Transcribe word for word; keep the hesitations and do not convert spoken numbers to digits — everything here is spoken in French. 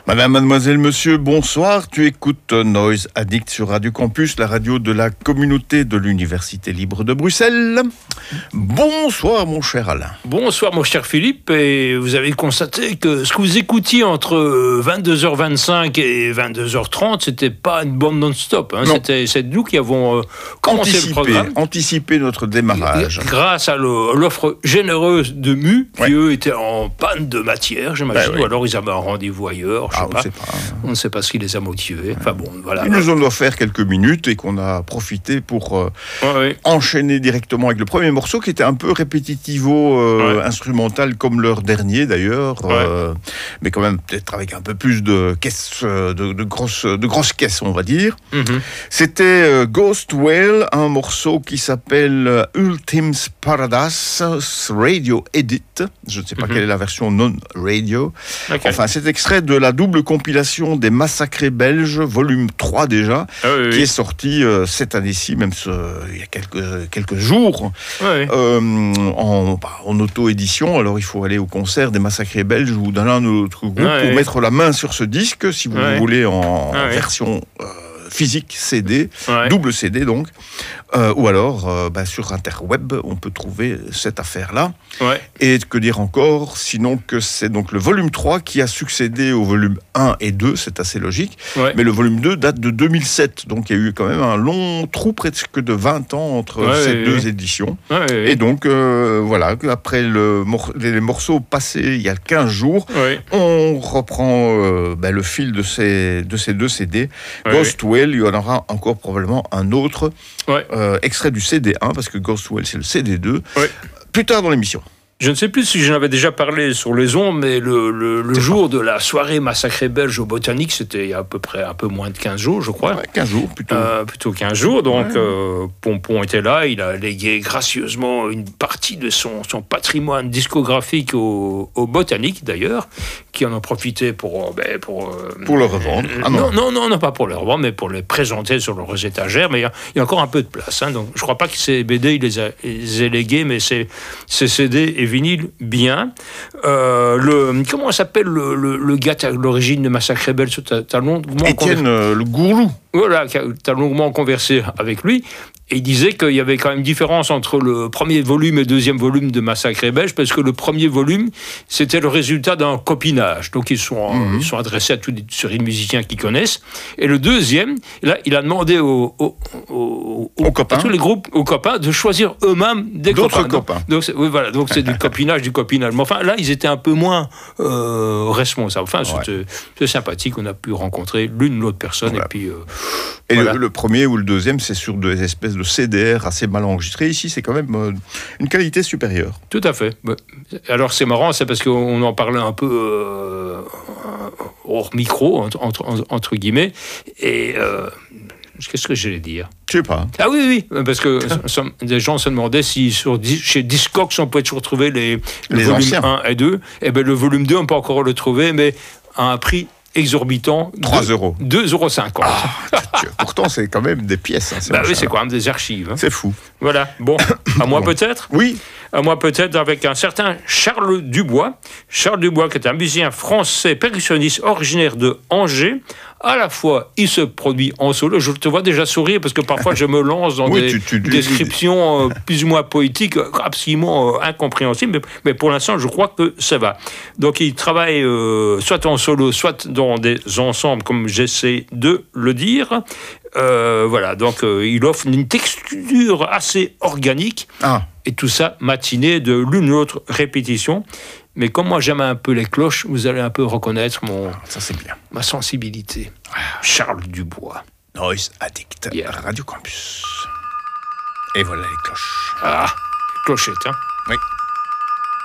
Madame, mademoiselle, monsieur, bonsoir. Tu écoutes Noise Addict sur Radio Campus, la radio de la communauté de l'Université libre de Bruxelles. Bonsoir, mon cher Alain. Bonsoir, mon cher Philippe. Et vous avez constaté que ce que vous écoutiez entre vingt-deux heures vingt-cinq et vingt-deux heures trente, c'était pas une bande non-stop. Hein. C'était, c'est nous qui avons euh, commencé anticipé, le programme. Anticipé notre démarrage. Grâce à l'offre généreuse de M U, qui ouais. eux étaient en panne de matière, j'imagine. Ben, oui. Ou alors ils avaient un rendez-vous ailleurs. Je Ah, sais on, pas. sait pas, hein. On ne sait pas ce qui les a motivés. Enfin bon, voilà. Ils nous ont offert quelques minutes et qu'on a profité pour euh, ouais, ouais. enchaîner directement avec le premier morceau qui était un peu répétitivo, euh, ouais. instrumental comme leur dernier d'ailleurs, ouais. euh, mais quand même peut-être avec un peu plus de caisses, de, de grosses, de grosses caisses, on va dire. Mm-hmm. C'était euh, Ghost Whale, un morceau qui s'appelle Ultime's Paradise Radio Edit. Je ne sais pas mm-hmm. quelle est la version non-radio. Okay. Enfin, c'est extrait de la double compilation des Massacrés belges, volume trois déjà, ah oui, qui oui. est sorti euh, cette année-ci, même ce, il y a quelques, quelques jours, oui. euh, en, bah, en auto-édition. Alors il faut aller au concert des Massacrés belges ou d'un l'un ou l'autre groupe ah pour oui. mettre la main sur ce disque, si vous ah voulez, en ah version euh, physique, C D, ouais. double C D donc, euh, ou alors euh, bah, sur Interweb, on peut trouver cette affaire-là. Ouais. Et que dire encore, sinon que c'est donc le volume trois qui a succédé au volume un et deux, c'est assez logique, ouais. mais le volume deux date de deux mille sept, donc il y a eu quand même un long trou, presque de vingt ans entre ouais, ces ouais, deux ouais. éditions. Ouais, ouais, et donc, euh, voilà, après le mor- les morceaux passés il y a quinze jours, ouais. on reprend euh, bah, le fil de ces, de ces deux C D. Ouais, Ghost ouais. Whale, il y en aura encore probablement un autre, ouais. euh, extrait du C D un, parce que Ghost Whale, c'est le C D deux, ouais. plus tard dans l'émission. Je ne sais plus si j'en avais déjà parlé sur les ondes, mais le, le, le jour pas. de la soirée Massacrée belge au Botanique, c'était il y a à peu près un peu moins de quinze jours, je crois. Ouais, quinze jours, plutôt. Euh, plutôt quinze jours, donc ouais. euh, Pompon était là, il a légué gracieusement une partie de son, son patrimoine discographique au, au Botanique, d'ailleurs, qui en a profité pour... Ben, pour, euh, pour le revendre. Euh, ah non. non, non, non, non, pas pour le revendre, mais pour les présenter sur leurs étagères, mais il y a, il y a encore un peu de place. Hein, donc je ne crois pas que ces B D, il les a, il les a légués, mais ces, ces C D et vinyle, bien. Euh, le, comment s'appelle le, le, le gars à l'origine de Massacrés belge? T'as longuement Étienne conver... euh, le Gourlou. Voilà, t'as longuement conversé avec lui. Et il disait qu'il y avait quand même une différence entre le premier volume et le deuxième volume de Massacrés belge, parce que le premier volume, c'était le résultat d'un copinage. Donc ils sont, mmh. ils sont adressés à tous les séries de musiciens qu'ils connaissent. Et le deuxième, là, il a demandé aux, aux, aux, aux, à tous les groupes, aux copains, de choisir eux-mêmes des D'autres copains. copains. Donc, donc, c'est, oui, voilà, donc c'est du copinage, du copinage. Mais enfin, là, ils étaient un peu moins euh, responsables. Enfin, ouais. c'était, c'était sympathique. On a pu rencontrer l'une ou l'autre personne. Voilà. Et puis... Euh, et voilà. le, le premier ou le deuxième, c'est sur des espèces de C D R assez mal enregistrés. Ici, c'est quand même euh, une qualité supérieure. Tout à fait. Alors, c'est marrant, c'est parce qu'on en parlait un peu euh, hors micro, entre, entre, entre guillemets, et... Euh, qu'est-ce que j'allais dire ? Je sais pas. Ah oui, oui, parce que des gens se demandaient si sur, chez Discogs, on pouvait toujours trouver les, les volumes anciens. un et deux. Et bien, le volume deux, on peut encore le trouver, mais à un prix exorbitant. trois euros. deux euros cinquante. Ah, pourtant, c'est quand même des pièces. Hein, bah oui, c'est quand même des archives. Hein. C'est fou. Voilà. Bon, à moi bon. peut-être ? Oui. À moi peut-être avec un certain Charles Dubois. Charles Dubois, qui est un musicien français percussionniste originaire de Angers. À la fois, il se produit en solo. Je te vois déjà sourire parce que parfois je me lance dans oui, des tu, tu, tu, descriptions euh, plus ou moins poétiques, absolument euh, incompréhensibles. Mais, mais pour l'instant, je crois que ça va. Donc, il travaille euh, soit en solo, soit dans des ensembles, comme j'essaie de le dire. Euh, voilà, donc euh, il offre une texture assez organique. Ah. Et tout ça matiné de l'une ou l'autre répétition. Mais comme moi j'aime un peu les cloches, vous allez un peu reconnaître mon, ah, ça c'est bien. ma sensibilité. Ah. Charles Dubois. Noise Addict, yeah. Radio Campus. Et voilà les cloches. Ah, clochette, hein. Oui.